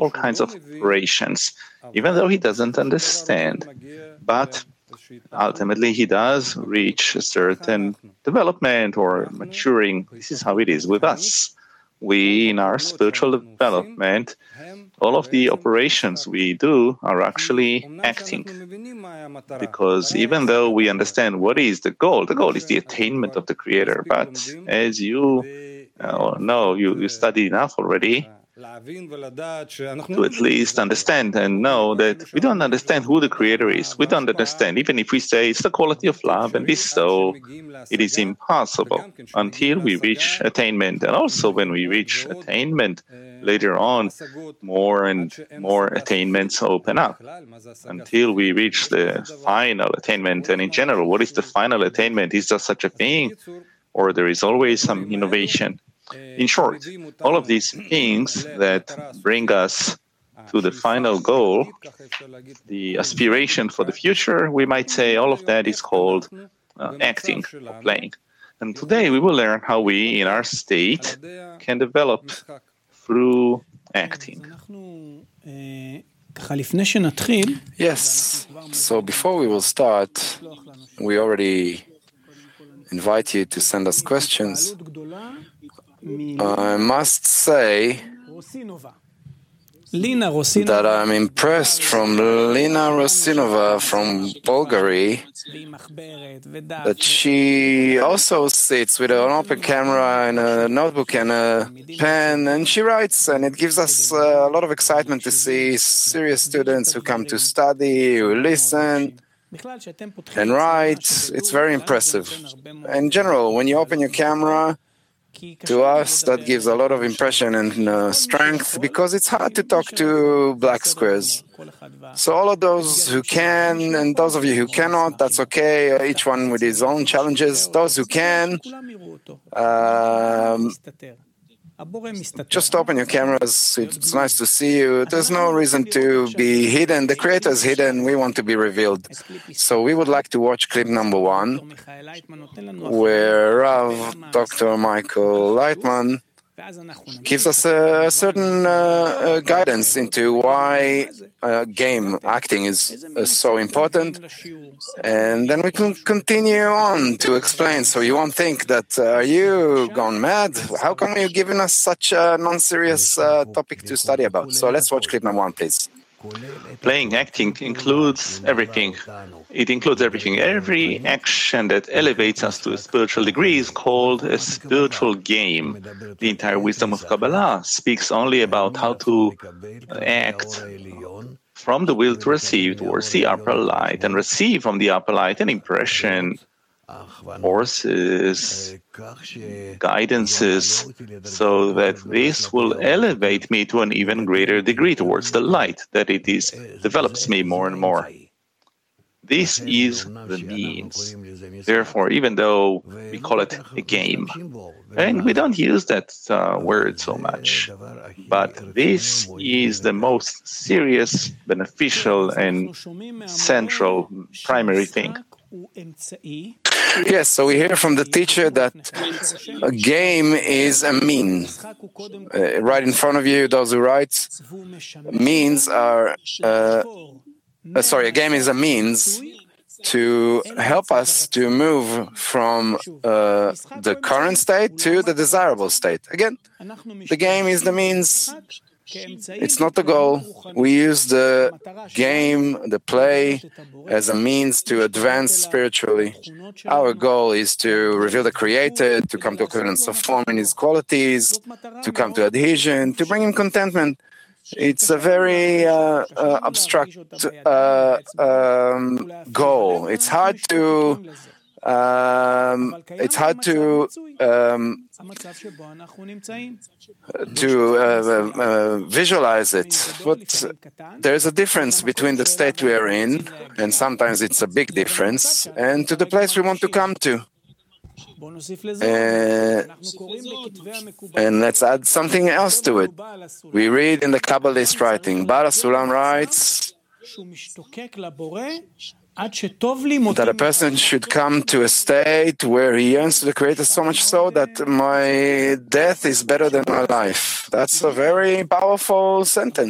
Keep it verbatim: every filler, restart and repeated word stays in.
all kinds of operations, even though he doesn't understand. But ultimately, he does reach a certain development or maturing. This is how it is with us. We, in our spiritual development, all of the operations we do are actually acting. Because even though we understand what is the goal, the goal is the attainment of the Creator. But as you uh, know, you, you studied enough already to at least understand and know that we don't understand who the Creator is. We don't understand, even if we say it's the quality of love, and this so, it is impossible until we reach attainment. And also when we reach attainment, later on, more and more attainments open up until we reach the final attainment. And in general, what is the final attainment? Is there such a thing? Or there is always some innovation? In short, all of these things that bring us to the final goal, the aspiration for the future, we might say all of that is called uh, acting or playing. And today we will learn how we, in our state, can develop through acting. Yes, so before we will start, we already invite you to send us questions. I must say that I'm impressed from Lina Rosinova from Bulgaria, that she also sits with an open camera and a notebook and a pen, and she writes, and it gives us a lot of excitement to see serious students who come to study, who listen and write. It's very impressive. In general, when you open your camera, to us, that gives a lot of impression and uh, strength, because it's hard to talk to black squares. So all of those who can, and those of you who cannot, that's okay, each one with his own challenges. Those who can, um, just open your cameras. It's nice to see you. There's no reason to be hidden. The Creator is hidden. We want to be revealed. So we would like to watch clip number one, where Rav Doctor Michael Leitman gives us a certain uh, uh, guidance into why uh, game acting is uh, so important. And then we can continue on to explain. So you won't think that, uh, are you gone mad? How come you're giving us such a non-serious uh, topic to study about? So let's watch clip number one, please. Playing acting includes everything. It includes everything. Every action that elevates us to a spiritual degree is called a spiritual game. The entire wisdom of Kabbalah speaks only about how to act from the will to receive towards the upper light, and receive from the upper light an impression, forces, guidances, so that this will elevate me to an even greater degree towards the light, that it is develops me more and more. This is the means. Therefore, even though we call it a game, and we don't use that uh, word so much, but this is the most serious, beneficial, and central, primary thing. Yes, so we hear from the teacher that a game is a mean. Uh, right in front of you, those who write, means are, uh, uh, sorry, a game is a means to help us to move from uh, the current state to the desirable state. Again, the game is the means. It's not the goal. We use the game, the play, as a means to advance spiritually. Our goal is to reveal the Creator, to come to a coherence of form in His qualities, to come to adhesion, to bring Him contentment. It's a very uh, uh, abstract uh, um, goal. It's hard to um, it's hard to um, to uh, uh, visualize it. But there's a difference between the state we are in, and sometimes it's a big difference, and to the place we want to come to. Uh, and let's add something else to it. We read in the Kabbalist writing, Baal HaSulam writes that a person should come to a state where he yearns to the Creator so much so that my death is better than my life. That's a very powerful sentence.